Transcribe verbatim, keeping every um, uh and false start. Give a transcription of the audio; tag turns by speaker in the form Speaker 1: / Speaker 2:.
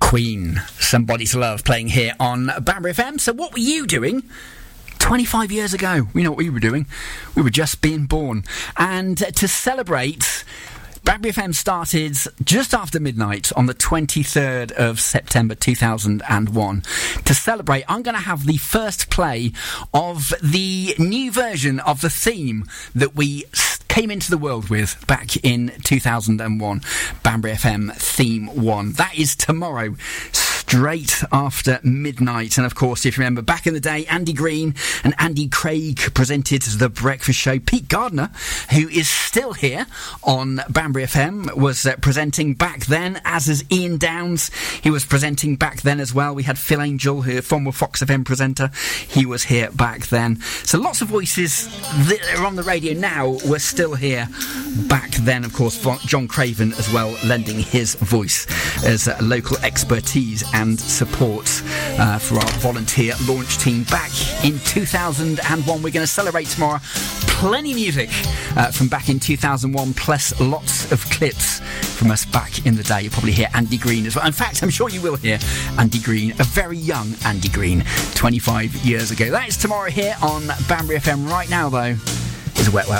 Speaker 1: Queen, Somebody to Love, playing here on Banbury F M. So what were you doing twenty-five years ago? We know what we were doing. We were just being born. And to celebrate, Banbury F M started just after midnight on the twenty-third of September two thousand one. To celebrate, I'm going to have the first play of the new version of the theme that we came into the world with back in two thousand one. Banbury F M Theme one. That is tomorrow, straight after midnight. And of course, if you remember, back in the day, Andy Green and Andy Craig presented The Breakfast Show. Pete Gardner, who is still here on Banbury F M, was uh, presenting back then, as is Ian Downs. He was presenting back then as well. We had Phil Angel, who former Fox F M presenter. He was here back then. So lots of voices that are on the radio now were still here back then. Of course, John Craven as well, lending his voice as uh, local expertise and support uh, for our volunteer launch team back in two thousand one. We're going to celebrate tomorrow. Plenty of music uh, from back in two thousand one, plus lots of clips from us back in the day. You'll probably hear Andy Green as well. In fact, I'm sure you will hear Andy Green, a very young Andy Green, twenty-five years ago. That is tomorrow here on Banbury F M. Right now, though, is Wet Wet